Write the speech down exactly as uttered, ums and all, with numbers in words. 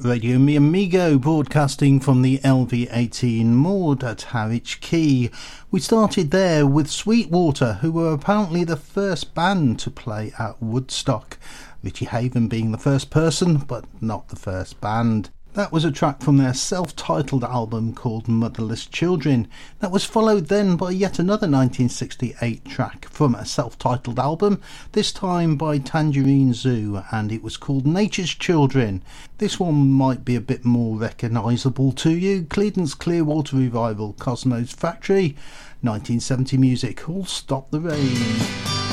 Radio Mi Amigo, broadcasting from the L V eighteen Maud at Harwich Quay. We started there with Sweetwater, who were apparently the first band to play at Woodstock, Richie Haven being the first person, but not the first band. That was a track from their self-titled album called Motherless Children. That was followed then by yet another nineteen sixty-eight track from a self-titled album, this time by Tangerine Zoo, and it was called Nature's Children. This one might be a bit more recognisable to you. Creedence Clearwater Revival, Cosmo's Factory, nineteen seventy music, All Stop the Rain.